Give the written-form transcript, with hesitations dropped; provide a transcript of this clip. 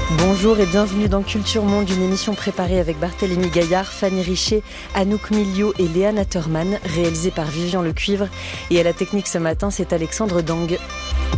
Bonjour et bienvenue dans Culture Monde, une émission préparée avec Barthélémy Gaillard, Fanny Richer, Anouk Milio et Léa Natterman, réalisée par Vivian Lecuivre. Et à la technique ce matin, c'est Alexandre Dang.